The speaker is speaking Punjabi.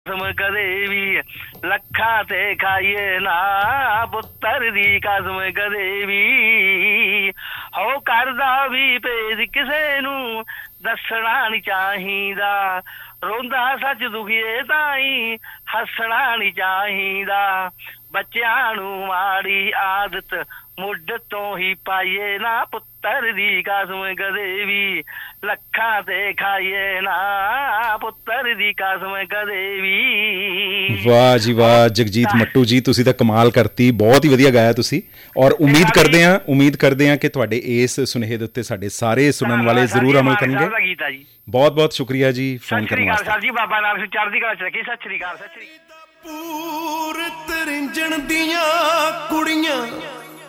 ਕਦੇ ਵੀ ਲੱਖਾਂ ਤੇ ਖਾਈਏ ਨਾ ਪੁੱਤਰ ਦੀ ਕਸਮ ਕਦੇ ਵੀ ਹੋ ਕਰਦਾ ਵੀ ਭੇਦ ਕਿਸੇ ਨੂੰ ਦੱਸਣਾ ਨੀ ਚਾਹੀਦਾ ਰੋਂਦਾ ਸੱਚ ਦੁਖੀਏ ਤਾਈ ਹੱਸਣਾ ਨੀ ਚਾਹੀਦਾ ਬੱਚਿਆਂ ਨੂੰ ਮਾੜੀ ਆਦਤ ਮੁੱਢ ਤੋਂ ਹੀ ਪਾਈਏ ਨਾ ਪੁੱਤਰ ਦੀ ਕਸਮ ਕਦੇ ਵੀ ਲੱਖਾਂ ਤੇ ਖਾਈਏ ਨਾ ਪੁੱਤਰ ਦੀ ਕਸਮ ਕਦੇ ਵੀ। ਵਾਹ ਜੀ ਵਾਹ ਜਗਜੀਤ ਮੱਟੂ ਜੀ, ਤੁਸੀਂ ਤਾਂ ਕਮਾਲ ਕਰਤੀ, ਬਹੁਤ ਹੀ ਵਧੀਆ ਗਾਇਆ ਤੁਸੀਂ। ਔਰ ਉਮੀਦ ਕਰਦੇ ਹਾਂ ਕਿ ਤੁਹਾਡੇ ਇਸ ਸੁਨੇਹੇ ਦੇ ਉੱਤੇ ਸਾਡੇ ਸਾਰੇ ਸੁਣਨ ਵਾਲੇ ਜ਼ਰੂਰ ਅਮਲ ਕਰਨਗੇ। ਬਹੁਤ ਬਹੁਤ ਸ਼ੁਕਰੀਆ ਜੀ ਫੋਨ ਕਰਨ ਵਾਸਤੇ। ਸਰ ਜੀ ਬਾਬਾ ਨਾਨਕ ਚੜ੍ਹਦੀ ਕਲਾ ਚ ਰੱਖੀ। ਸਤਿ ਸ਼੍ਰੀ ਅਕਾਲ। ਸਤਿ ਸ਼੍ਰੀ ਅਕਾਲ। ਪੂਰ ਤਰਿੰਜਣ ਦੀਆਂ ਕੁੜੀਆਂ